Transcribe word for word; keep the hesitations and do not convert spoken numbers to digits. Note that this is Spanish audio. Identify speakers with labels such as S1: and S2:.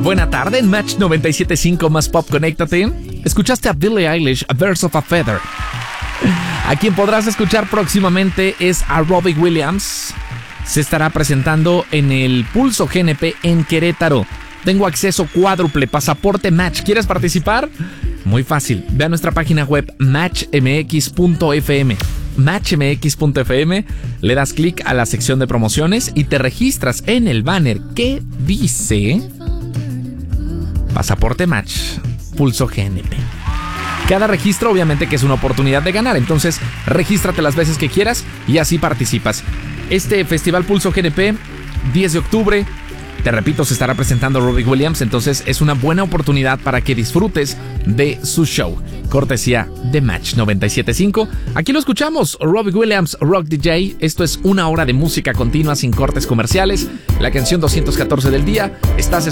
S1: buena tarde en Match noventa y siete punto cinco más Pop. Conéctate. Escuchaste a Billie Eilish, A Birds of a Feather. A quien podrás escuchar próximamente es a Robbie Williams. Se estará presentando en el Pulso G N P en Querétaro. Tengo acceso cuádruple, pasaporte Match. ¿Quieres participar? Muy fácil. Ve a nuestra página web match m x punto f m. match m x punto f m, le das clic a la sección de promociones y te registras en el banner que dice Pasaporte Match, Pulso G N P. Cada registro obviamente que es una oportunidad de ganar, entonces regístrate las veces que quieras y así participas. Este Festival Pulso G N P, diez de octubre, te repito, se estará presentando Robbie Williams, entonces es una buena oportunidad para que disfrutes de su show. Cortesía de Match noventa y siete punto cinco. Aquí lo escuchamos, Robbie Williams, Rock D J. Esto es una hora de música continua sin cortes comerciales. La canción doscientos catorce del día. Estás